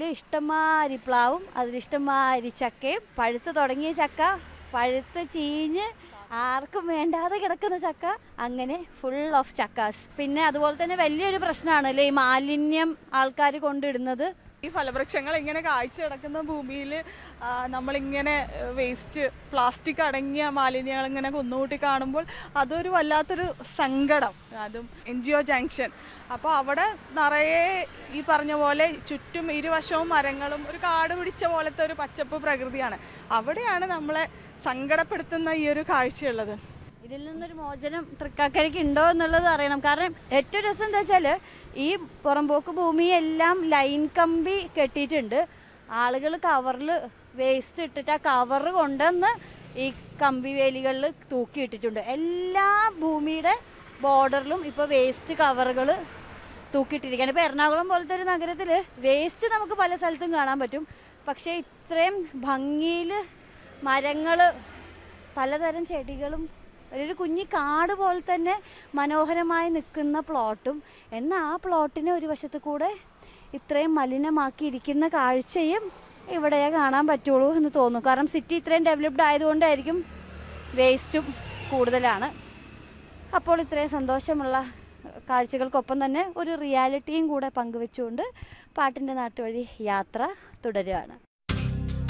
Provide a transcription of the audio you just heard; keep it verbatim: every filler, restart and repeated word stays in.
ഇഷ്ടംമാതിരി പ്ലാവും അതിലിഷ്ടംമാതിരി ചക്കയും പഴുത്ത് തുടങ്ങിയ ചക്ക പഴുത്ത് ചീഞ്ഞ് ആർക്കും വേണ്ടാതെ കിടക്കുന്ന ചക്ക, അങ്ങനെ ഫുൾ ഓഫ് ചക്കാസ്. പിന്നെ അതുപോലെ തന്നെ വലിയൊരു പ്രശ്നമാണ് അല്ലേ ഈ മാലിന്യം ആൾക്കാർ കൊണ്ടിടുന്നത്. ഈ ഫലവൃക്ഷങ്ങൾ ഇങ്ങനെ കാഴ്ച കിടക്കുന്ന ഭൂമിയിൽ നമ്മളിങ്ങനെ വേസ്റ്റ് പ്ലാസ്റ്റിക് അടങ്ങിയ മാലിന്യങ്ങൾ ഇങ്ങനെ കുന്നുകൂട്ടി കാണുമ്പോൾ അതൊരു വല്ലാത്തൊരു സങ്കടം. അതും എൻ ജി ഒ ജംഗ്ഷൻ. അപ്പോൾ അവിടെ നിറയെ ഈ പറഞ്ഞ പോലെ ചുറ്റും ഇരുവശവും മരങ്ങളും ഒരു കാട് പിടിച്ച പോലത്തെ ഒരു പച്ചപ്പ് പ്രകൃതിയാണ്. അവിടെയാണ് നമ്മളെ സങ്കടപ്പെടുത്തുന്ന ഈ ഒരു കാഴ്ചയുള്ളത്. ഇതിൽ നിന്നൊരു മോചനം തൃക്കാക്കരയ്ക്ക് ഉണ്ടോ എന്നുള്ളത് അറിയണം. കാരണം ഏറ്റവും രസം എന്താ വെച്ചാൽ ഈ പുറമ്പോക്ക് ഭൂമിയെല്ലാം ലൈൻ കമ്പി കെട്ടിയിട്ടുണ്ട്. ആളുകൾ കവറിൽ വേസ്റ്റ് ഇട്ടിട്ട് ആ കവറ് കൊണ്ടുവന്ന് ഈ കമ്പി വേലികളിൽ തൂക്കിയിട്ടിട്ടുണ്ട്. എല്ലാ ഭൂമിയുടെ ബോർഡറിലും ഇപ്പോൾ വേസ്റ്റ് കവറുകൾ തൂക്കിയിട്ടിരിക്കുകയാണ്. ഇപ്പോൾ എറണാകുളം പോലത്തെ ഒരു നഗരത്തിൽ വേസ്റ്റ് നമുക്ക് പല സ്ഥലത്തും കാണാൻ പറ്റും. പക്ഷേ ഇത്രയും ഭംഗിയിൽ മരങ്ങൾ, പലതരം ചെടികളും, ഒരു കുഞ്ഞി കാട് പോലെ തന്നെ മനോഹരമായി നിൽക്കുന്ന പ്ലോട്ടും, എന്നാൽ ആ പ്ലോട്ടിനെ ഒരു വശത്ത് കൂടെ ഇത്രയും മലിനമാക്കിയിരിക്കുന്ന കാഴ്ചയും ഇവിടെ കാണാൻ പറ്റുള്ളൂ എന്ന് തോന്നുന്നു. കാരണം സിറ്റി ഇത്രയും ഡെവലപ്ഡ് ആയതുകൊണ്ടായിരിക്കും വേസ്റ്റും കൂടുതലാണ്. അപ്പോൾ ഇത്രയും സന്തോഷമുള്ള കാഴ്ചകൾക്കൊപ്പം തന്നെ ഒരു റിയാലിറ്റിയും കൂടെ പങ്കുവെച്ചുകൊണ്ട് പാട്ടിൻ്റെ നാട്ടുവഴി യാത്ര തുടരുകയാണ്.